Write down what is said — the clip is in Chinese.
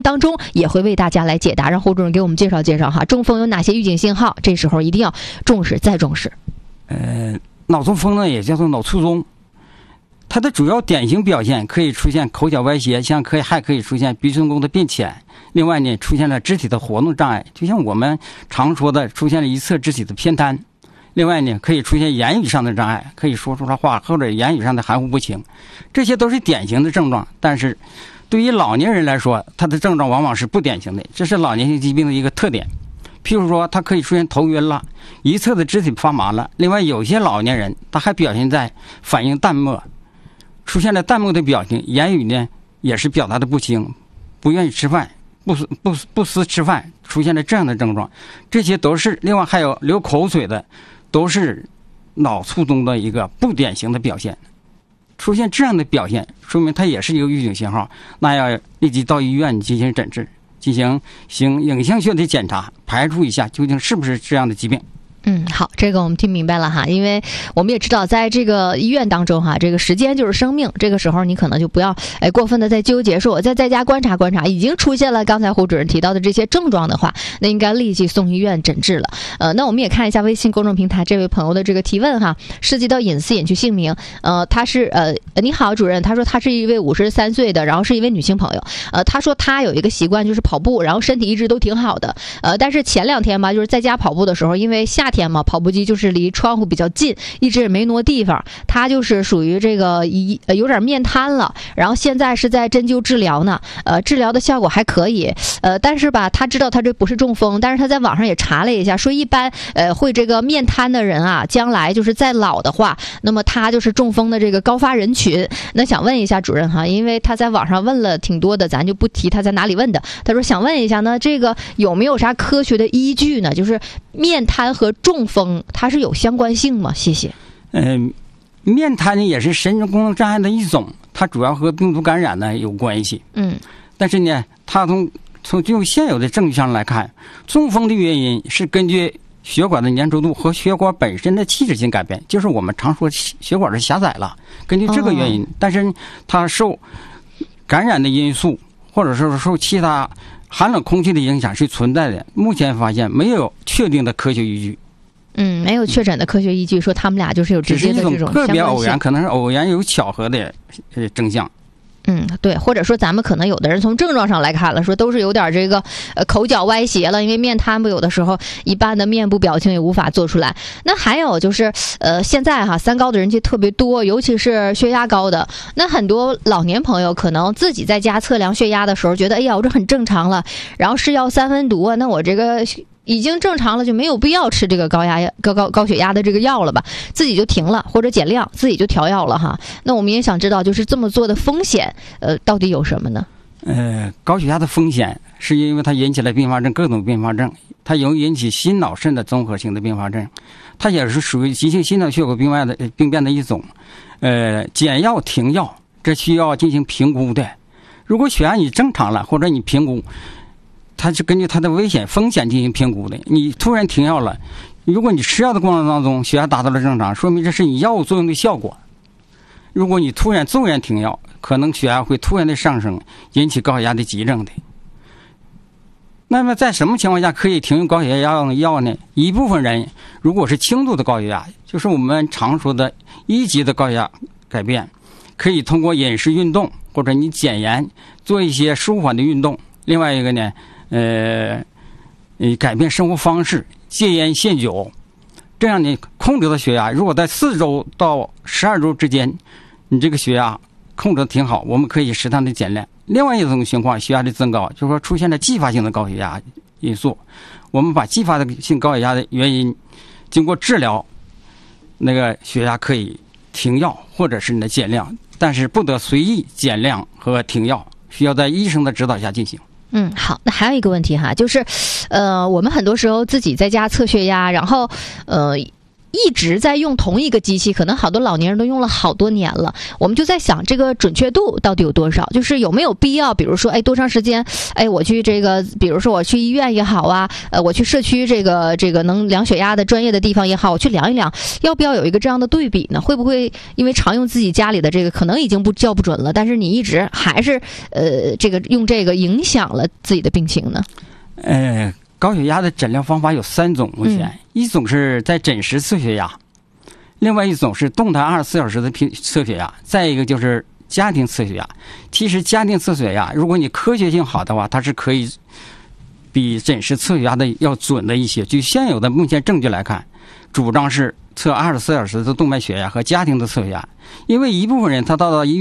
当中也会为大家来解答，让胡主任给我们介绍介绍哈，中风有哪些预警信号？这时候一定要重视再重视。 脑中风呢也叫做脑卒中，它的主要典型表现可以出现口角歪斜，还可以出现鼻中沟的变浅。另外呢，出现了肢体的活动障碍，就像我们常说的出现了一侧肢体的偏瘫。另外呢，可以出现言语上的障碍，可以说出来话或者言语上的含糊不清，这些都是典型的症状。但是对于老年人来说，他的症状往往是不典型的，这是老年性疾病的一个特点。譬如说，他可以出现头晕了，一侧的肢体发麻了。另外，有些老年人他还表现在反应淡漠，出现了淡漠的表情，言语呢也是表达的不清，不愿意吃饭，不思吃饭，出现了这样的症状。这些都是，另外还有流口水的，都是脑卒中的一个不典型的表现。出现这样的表现，说明它也是一个预警信号，那要立即到医院进行诊治，进行影像学的检查，排除一下究竟是不是这样的疾病。 好，这个我们听明白了哈，因为我们也知道，在这个医院当中哈，这个时间就是生命，这个时候你可能就不要过分的在纠结，说我在家观察观察，已经出现了刚才胡主任提到的这些症状的话，那应该立即送医院诊治了。那我们也看一下微信公众平台这位朋友的这个提问哈，涉及到隐私隐去姓名，他是你好主任，他说他是一位53岁的，然后是一位女性朋友，他说他有一个习惯就是跑步，然后身体一直都挺好的，但是前2天吧，就是在家跑步的时候，因为夏天嘛，跑步机就是离窗户比较近，一直也没挪地方，他就是属于这个有点面瘫了，然后现在是在针灸治疗呢，治疗的效果还可以，但是吧，他知道他这不是中风，但是他在网上也查了一下，说一般会这个面瘫的人啊，将来就是再老的话，那么他就是中风的这个高发人群。那想问一下主任哈，因为他在网上问了挺多的，咱就不提他在哪里问的，他说想问一下呢，这个有没有啥科学的依据呢？就是面瘫和中风它是有相关性吗？谢谢。 面瘫呢也是神经功能障碍的一种，它主要和病毒感染呢有关系。但是呢，它从就现有的证据上来看，中风的原因是根据血管的粘稠度和血管本身的器质性改变，就是我们常说血管是狭窄了，根据这个原因，但是它受感染的因素或者说受其他寒冷空气的影响是存在的。目前发现没有确定的科学依据。 没有确诊的科学依据说他们俩就是有直接的这种相关性， 个别偶然，可能是偶然有巧合的征象。 对，或者说咱们可能有的人从症状上来看了，说都是有点这个口角歪斜了，因为面瘫不有的时候一般的面部表情也无法做出来。那还有就是现在哈三高的人群特别多，尤其是血压高的，那很多老年朋友可能自己在家测量血压的时候觉得哎呀我这很正常了，然后是药3分毒啊，那我这个已经正常了，就没有必要吃这个高血压的这个药了吧，自己就停了或者减量，自己就调药了哈。那我们也想知道就是这么做的风险到底有什么呢？ 高血压的风险是因为它引起了并发症，各种并发症，它容易引起心脑肾的综合性的并发症，它也是属于急性心脑血管病变的一种。减药停药这需要进行评估的。如果血压你正常了，或者你评估，它是根据它的危险风险进行评估的。你突然停药了，如果你吃药的过程当中血压达到了正常，说明这是你药物作用的效果。如果你突然骤然停药，可能血压会突然的上升，引起高血压的急症的。那么在什么情况下可以停用高血压药呢？一部分人如果是轻度的高血压，就是我们常说的1级的高血压改变，可以通过饮食运动或者你减盐做一些舒缓的运动。另外一个呢改变生活方式，戒烟限酒，这样呢控制的血压，如果在4周到12周之间，你这个血压控制的挺好，我们可以适当的减量。另外一种情况，血压的增高，就是说出现了继发性的高血压因素，我们把继发性高血压的原因经过治疗，那个血压可以停药或者是减量，但是不得随意减量和停药，需要在医生的指导下进行。 好，那还有一个问题哈，就是我们很多时候自己在家测血压，然后一直在用同一个机器，可能好多老年人都用了好多年了。我们就在想，这个准确度到底有多少？就是有没有必要，比如说，多长时间，我去这个，比如说我去医院也好啊，我去社区这个能量血压的专业的地方也好，我去量一量，要不要有一个这样的对比呢？会不会因为常用自己家里的这个，可能已经叫不准了，但是你一直还是用这个影响了自己的病情呢？ 高血压的诊疗方法有3种目前，一种是在诊时测血压，另外一种是动态24小时的测血压，再一个就是家庭测血压。其实家庭测血压，如果你科学性好的话，它是可以比诊时测血压的要准的一些。就现有的目前证据来看，主张是测24小时的动脉血压和家庭的测血压，因为一部分人他到医院